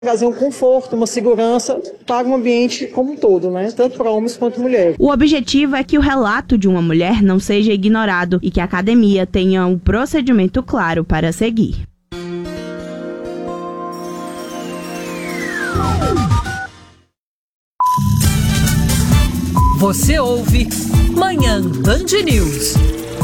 trazer um conforto, uma segurança para o ambiente como um todo, né? Tanto para homens quanto mulheres. O objetivo é que o relato de uma mulher não seja ignorado e que a academia tenha um procedimento claro para seguir. Você ouve Manhã Band News.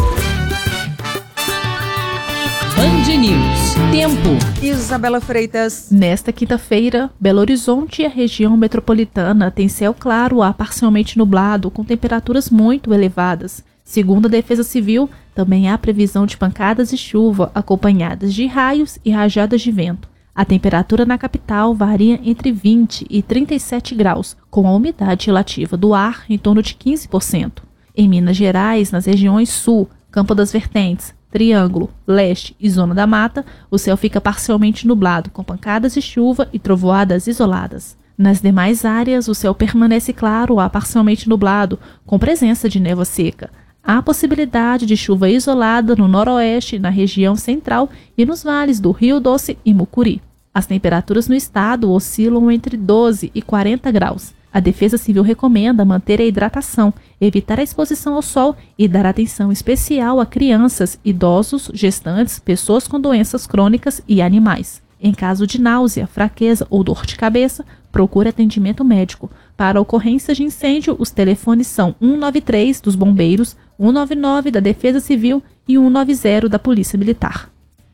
Band News. Tempo. Isabela Freitas. Nesta quinta-feira, Belo Horizonte e a região metropolitana têm céu claro a parcialmente nublado, com temperaturas muito elevadas. Segundo a Defesa Civil, também há previsão de pancadas de chuva, acompanhadas de raios e rajadas de vento. A temperatura na capital varia entre 20 e 37 graus, com a umidade relativa do ar em torno de 15%. Em Minas Gerais, nas regiões Sul, Campo das Vertentes, Triângulo, Leste e Zona da Mata, o céu fica parcialmente nublado, com pancadas de chuva e trovoadas isoladas. Nas demais áreas, o céu permanece claro a parcialmente nublado, com presença de névoa seca. Há possibilidade de chuva isolada no noroeste, na região central e nos vales do Rio Doce e Mucuri. As temperaturas no estado oscilam entre 12 e 40 graus. A Defesa Civil recomenda manter a hidratação, evitar a exposição ao sol e dar atenção especial a crianças, idosos, gestantes, pessoas com doenças crônicas e animais. Em caso de náusea, fraqueza ou dor de cabeça, procure atendimento médico. Para ocorrências de incêndio, os telefones são 193 dos bombeiros, 199 da Defesa Civil e 190 da Polícia Militar.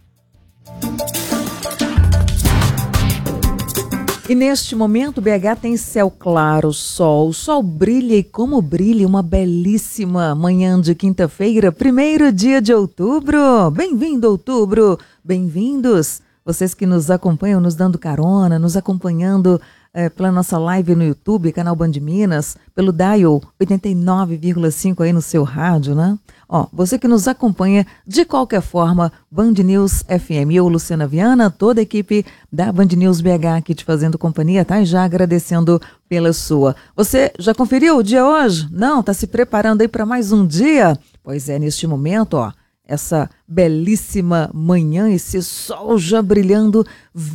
E neste momento, BH tem céu claro, sol. O sol brilha e como brilha, uma belíssima manhã de quinta-feira, 1º dia de outubro. Bem-vindo, outubro! Bem-vindos! Vocês que nos acompanham, nos dando carona, nos acompanhando pela nossa live no YouTube, canal Band Minas, pelo dial 89,5 aí no seu rádio, né? Ó, você que nos acompanha de qualquer forma, Band News FM. Eu, Luciana Viana, toda a equipe da Band News BH aqui te fazendo companhia, tá? E já agradecendo pela sua. Você já conferiu o dia hoje? Não? Tá se preparando aí para mais um dia? Pois é, neste momento, ó, essa belíssima manhã, esse sol já brilhando,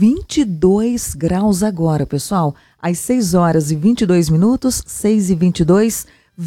22 graus agora, pessoal. Às 6 horas e 22 minutos, 6 e 22,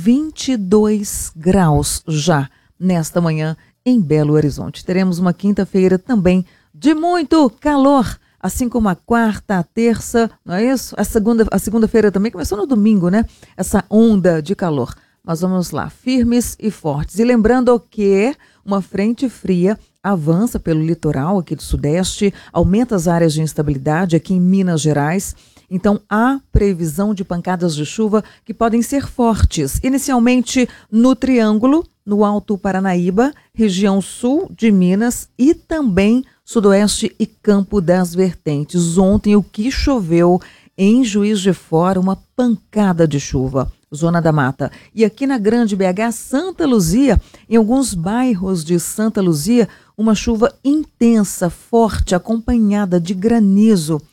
22 graus já nesta manhã em Belo Horizonte. Teremos uma quinta-feira também de muito calor, assim como a quarta, a terça, não é isso? A segunda-feira também começou no domingo, né? Essa onda de calor. Mas vamos lá, firmes e fortes. E lembrando que uma frente fria avança pelo litoral aqui do Sudeste, aumenta as áreas de instabilidade aqui em Minas Gerais. Então, há previsão de pancadas de chuva que podem ser fortes. Inicialmente no Triângulo, no Alto Paranaíba, região sul de Minas e também Sudoeste e Campo das Vertentes. Ontem, o que choveu em Juiz de Fora, uma pancada de chuva. Zona da Mata. E aqui na Grande BH, Santa Luzia, em alguns bairros de Santa Luzia, uma chuva intensa, forte, acompanhada de granizo,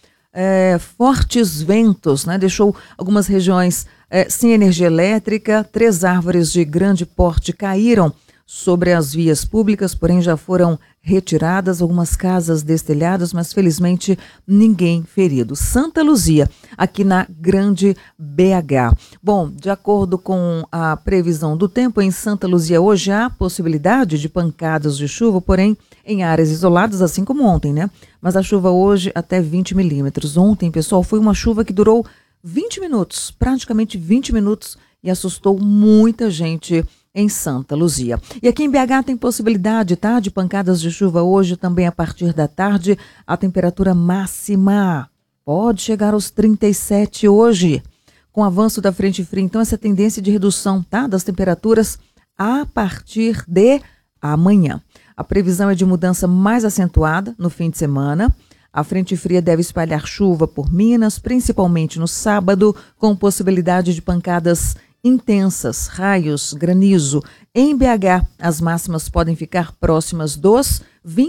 fortes ventos, né? Deixou algumas regiões sem energia elétrica, 3 árvores de grande porte caíram sobre as vias públicas, porém já foram retiradas, algumas casas destelhadas, mas felizmente ninguém ferido. Santa Luzia, aqui na Grande BH. Bom, de acordo com a previsão do tempo, em Santa Luzia hoje há possibilidade de pancadas de chuva, porém em áreas isoladas, assim como ontem, né? Mas a chuva hoje até 20 milímetros. Ontem, pessoal, foi uma chuva que durou 20 minutos, praticamente 20 minutos, e assustou muita gente em Santa Luzia. E aqui em BH tem possibilidade, tá, de pancadas de chuva hoje, também a partir da tarde. A temperatura máxima pode chegar aos 37 hoje, com o avanço da frente fria. Então, essa tendência de redução, tá, das temperaturas a partir de amanhã. A previsão é de mudança mais acentuada no fim de semana. A frente fria deve espalhar chuva por Minas, principalmente no sábado, com possibilidade de pancadas intensas, raios, granizo. Em BH, as máximas podem ficar próximas dos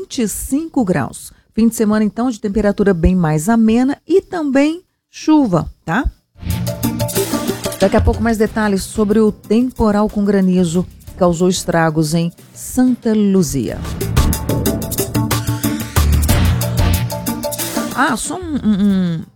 25 graus. Fim de semana, então, de temperatura bem mais amena e também chuva, tá? Daqui a pouco mais detalhes sobre o temporal com granizo que causou estragos em Santa Luzia. Só